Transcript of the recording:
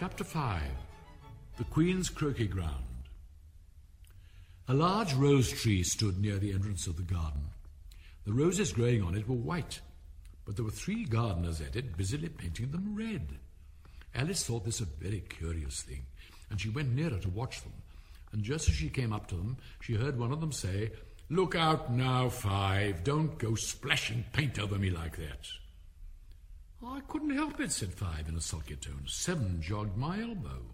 Chapter 5. The Queen's Croquet Ground. A large rose tree stood near the entrance of the garden. The roses growing on it were white, but there were 3 gardeners at it busily painting them red. Alice thought this a very curious thing, and she went nearer to watch them. And just as she came up to them, she heard one of them say, "Look out now, Five. Don't go splashing paint over me like that." "I couldn't help it," said Five in a sulky tone. 7 jogged my elbow.